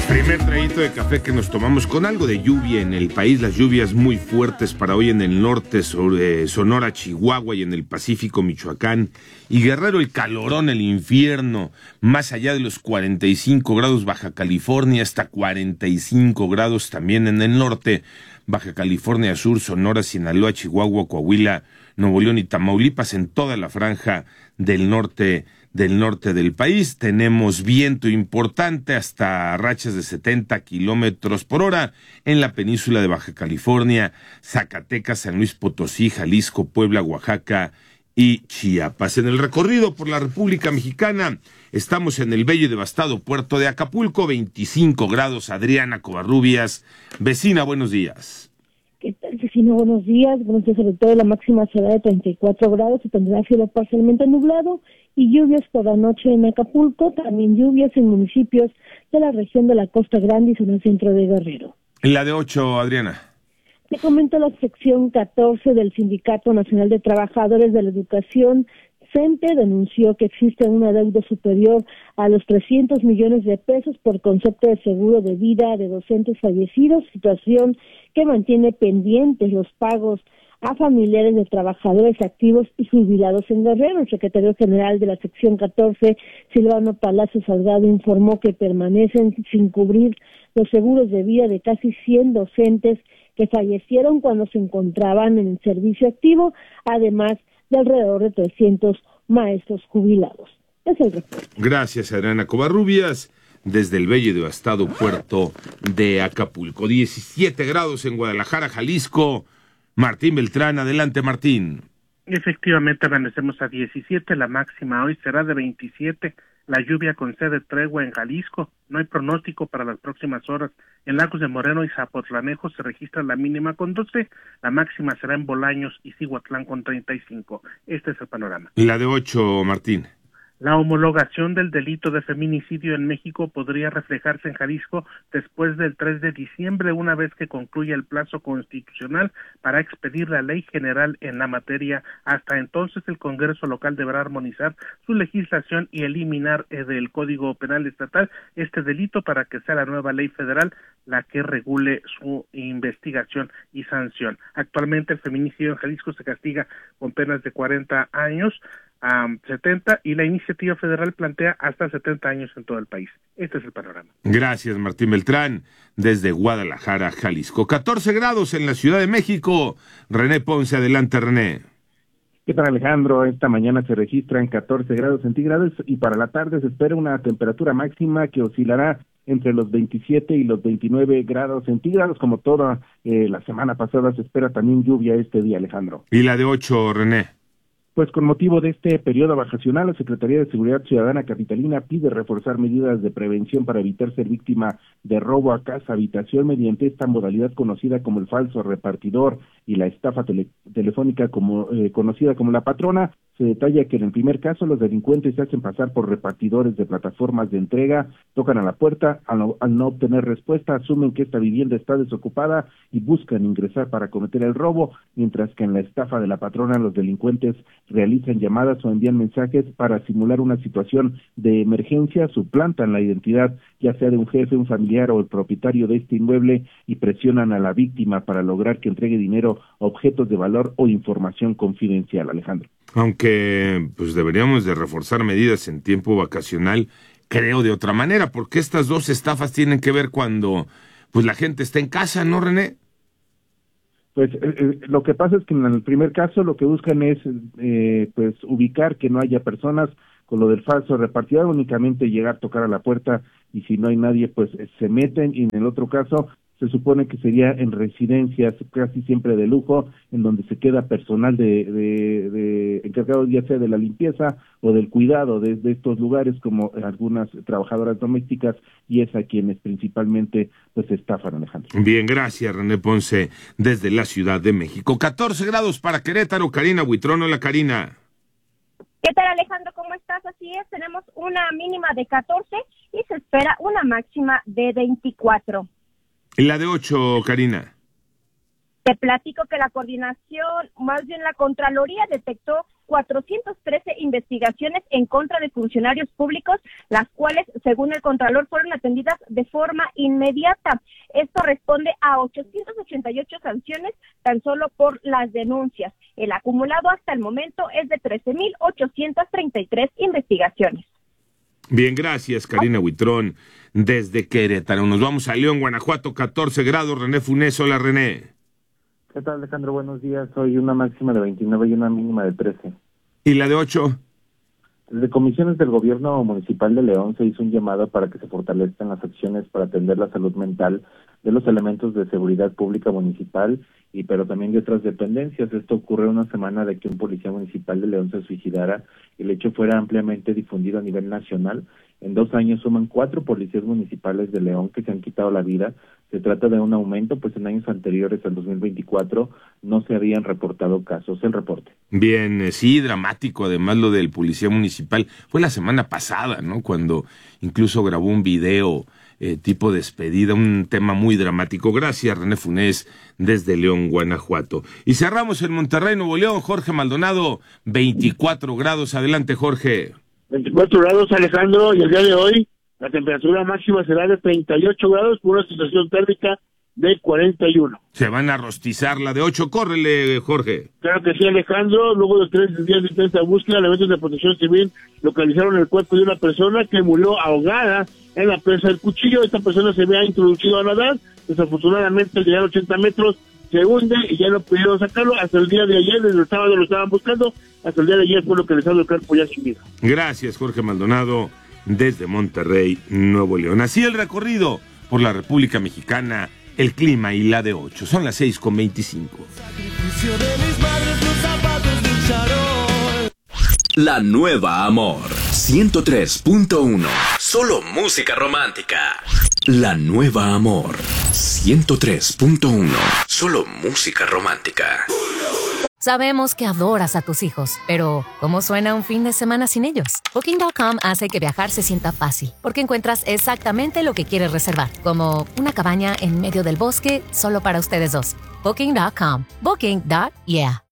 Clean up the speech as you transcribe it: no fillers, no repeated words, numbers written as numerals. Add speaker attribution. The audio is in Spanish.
Speaker 1: Primer traguito de café que nos tomamos con algo de lluvia en el país, las lluvias muy fuertes para hoy en el norte, sobre Sonora, Chihuahua y en el Pacífico, Michoacán y Guerrero, el calorón, el infierno, más allá de los 45 grados Baja California, hasta 45 grados también en el norte, Baja California Sur, Sonora, Sinaloa, Chihuahua, Coahuila, Nuevo León y Tamaulipas, en toda la franja del norte del país. Tenemos viento importante hasta rachas de 70 kilómetros por hora en la península de Baja California, Zacatecas, San Luis Potosí, Jalisco, Puebla, Oaxaca y Chiapas. En el recorrido por la República Mexicana estamos en el bello y devastado puerto de Acapulco, 25 grados. Adriana Covarrubias, vecina, buenos días.
Speaker 2: ¿Qué tal, vecino? Buenos días, sobre todo la máxima será de 34 grados y tendrá cielo parcialmente nublado y lluvias por la noche en Acapulco, también lluvias en municipios de la región de la Costa Grande y zona centro de Guerrero.
Speaker 1: La de 8, Adriana.
Speaker 2: Te comento la sección 14 del Sindicato Nacional de Trabajadores de la Educación. CENTE denunció que existe una deuda superior a los 300 millones de pesos por concepto de seguro de vida de docentes fallecidos, situación que mantiene pendientes los pagos a familiares de trabajadores activos y jubilados en Guerrero. El secretario general de la sección 14, Silvano Palacio Salgado, informó que permanecen sin cubrir los seguros de vida de casi 100 docentes que fallecieron cuando se encontraban en el servicio activo, además de alrededor de 300 maestros jubilados. Es el reporte.
Speaker 1: Gracias, Adriana Covarrubias, desde el bello y devastado puerto de Acapulco. 17 grados en Guadalajara, Jalisco. Martín Beltrán, adelante, Martín.
Speaker 3: Efectivamente, amanecemos a 17, la máxima hoy será de 27. La lluvia concede tregua en Jalisco, no hay pronóstico para las próximas horas. En Lagos de Moreno y Zapotlanejo se registra la mínima con 12, la máxima será en Bolaños y Cihuatlán con 35. Este es el panorama.
Speaker 1: Y la de 8, Martín.
Speaker 3: La homologación del delito de feminicidio en México podría reflejarse en Jalisco después del 3 de diciembre, una vez que concluya el plazo constitucional para expedir la ley general en la materia. Hasta entonces, el Congreso local deberá armonizar su legislación y eliminar del Código Penal Estatal este delito para que sea la nueva ley federal la que regule su investigación y sanción. Actualmente, el feminicidio en Jalisco se castiga con penas de 40 años a 70 y la iniciativa federal plantea hasta 70 años en todo el país. Este es el panorama.
Speaker 1: Gracias, Martín Beltrán, desde Guadalajara, Jalisco. 14 grados en la Ciudad de México. René Ponce, adelante, René.
Speaker 4: ¿Qué tal, Alejandro? Esta mañana se registran 14 grados centígrados y para la tarde se espera una temperatura máxima que oscilará entre los 27 y los 29 grados centígrados. Como toda la semana pasada, se espera también lluvia este día, Alejandro.
Speaker 1: ¿Y la de 8, René?
Speaker 4: Pues con motivo de este periodo vacacional, la Secretaría de Seguridad Ciudadana capitalina pide reforzar medidas de prevención para evitar ser víctima de robo a casa, habitación, mediante esta modalidad conocida como el falso repartidor y la estafa telefónica conocida como la patrona. Se detalla que en el primer caso los delincuentes se hacen pasar por repartidores de plataformas de entrega, tocan a la puerta, al no obtener respuesta asumen que esta vivienda está desocupada y buscan ingresar para cometer el robo, mientras que en la estafa de la patrona los delincuentes realizan llamadas o envían mensajes para simular una situación de emergencia, suplantan la identidad ya sea de un jefe, un familiar o el propietario de este inmueble y presionan a la víctima para lograr que entregue dinero, objetos de valor o información confidencial, Alejandro.
Speaker 1: Aunque pues deberíamos de reforzar medidas en tiempo vacacional, creo de otra manera, porque estas dos estafas tienen que ver cuando pues la gente está en casa, ¿no, René?
Speaker 4: Pues lo que pasa es que en el primer caso lo que buscan es pues ubicar que no haya personas. Con lo del falso repartidor, únicamente llegar, tocar a la puerta y si no hay nadie pues se meten, y en el otro caso se supone que sería en residencias casi siempre de lujo, en donde se queda personal de encargado ya sea de la limpieza o del cuidado de estos lugares, como algunas trabajadoras domésticas, y es a quienes principalmente pues estafan, Alejandro.
Speaker 1: Bien, gracias, René Ponce, desde la Ciudad de México. 14 grados para Querétaro. Karina Buitrón. Hola, Karina.
Speaker 5: ¿Qué tal, Alejandro? ¿Cómo estás? Así es, tenemos una mínima de 14 y se espera una máxima de 24.
Speaker 1: ¿Y la de 8, Karina?
Speaker 5: Te platico que la coordinación, más bien la Contraloría, detectó 413 investigaciones en contra de funcionarios públicos, las cuales, según el Contralor, fueron atendidas de forma inmediata. Esto responde a 888 sanciones tan solo por las denuncias. El acumulado hasta el momento es de 13,833 investigaciones.
Speaker 1: Bien, gracias, Karina Huitrón, desde Querétaro. Nos vamos a León, Guanajuato, 14 grados. René Funes, hola, René.
Speaker 4: ¿Qué tal, Alejandro? Buenos días. Hoy una máxima de 29 y una mínima de 13.
Speaker 1: ¿Y la de 8?
Speaker 4: Desde comisiones del Gobierno Municipal de León se hizo un llamado para que se fortalezcan las acciones para atender la salud mental de los elementos de seguridad pública municipal pero también de otras dependencias. Esto ocurre una semana de que un policía municipal de León se suicidara y el hecho fuera ampliamente difundido a nivel nacional. En 2 años suman 4 policías municipales de León que se han quitado la vida. Se trata de un aumento, pues en años anteriores al 2024 no se habían reportado casos. El reporte.
Speaker 1: Bien, sí, dramático. Además, lo del policía municipal fue la semana pasada, ¿no? Cuando incluso grabó un video tipo despedida, un tema muy dramático. Gracias, René Funes, desde León, Guanajuato. Y cerramos en Monterrey, Nuevo León. Jorge Maldonado, 24 grados. Adelante, Jorge.
Speaker 6: 24 grados, Alejandro, y el día de hoy la temperatura máxima será de 38 grados con una sensación térmica de 41.
Speaker 1: Se van a rostizar la de 8. Córrele, Jorge.
Speaker 6: Claro que sí, Alejandro. Luego de 3 días de intensa búsqueda, elementos de protección civil localizaron el cuerpo de una persona que murió ahogada en la presa del Cuchillo. Esta persona se había introducido a nadar. Desafortunadamente, al llegar a 80 metros, se hunde y ya no pudieron sacarlo. Hasta el día de ayer, desde el sábado lo estaban buscando. Hasta el día de ayer fue localizado el cuerpo ya sin vida.
Speaker 1: Gracias, Jorge Maldonado, desde Monterrey, Nuevo León. Así el recorrido por la República Mexicana, el clima y la de 8. Son las 6:25.
Speaker 7: La nueva Amor 103.1. Solo música romántica. La nueva Amor 103.1. Solo música romántica.
Speaker 8: Sabemos que adoras a tus hijos, pero ¿cómo suena un fin de semana sin ellos? Booking.com hace que viajar se sienta fácil, porque encuentras exactamente lo que quieres reservar, como una cabaña en medio del bosque solo para ustedes dos. Booking.com. Booking.yeah.